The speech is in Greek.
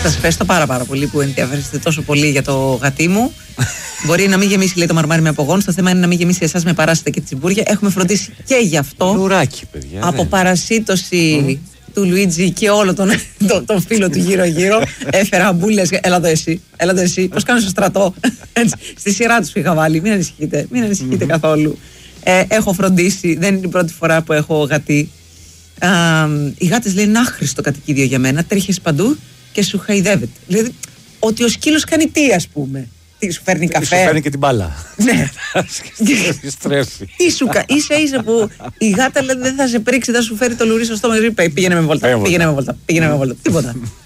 Σας ευχαριστώ πάρα πολύ που ενδιαφέρεστε τόσο πολύ για το γατί μου. Μπορεί να μην γεμίσει, λέει, το μαρμάρι με απογόνους. Το θέμα είναι να μην γεμίσει εσάς με παράσιτα και τσιμπούρια. Έχουμε φροντίσει και γι' αυτό. Λουράκι, παιδιά. Από παρασίτωση του Λουίτζι και όλο τον φίλο του γύρω-γύρω. Έφερα αμπούλες. Έλα εδώ εσύ. Πώς κάνω στο στρατό. Στη σειρά τους είχα βάλει. Μην ανησυχείτε καθόλου. Έχω φροντίσει. Δεν είναι η πρώτη φορά που έχω γατί. Οι γάτες, λέει, είναι άχρηστο κατοικίδιο για μένα. Τρέχεις παντού και σου χαϊδεύεται. Δηλαδή, ότι ο σκύλος κάνει τι, ας πούμε. Τι, σου φέρνει καφέ. Σου φέρνει και την μπάλα. Ναι. Στρέφει. Ίσα που η γάτα, λέει, δεν θα σε πρίξει, θα σου φέρει το λουρί στο στόμα. Πήγαινε με βόλτα. Τίποτα.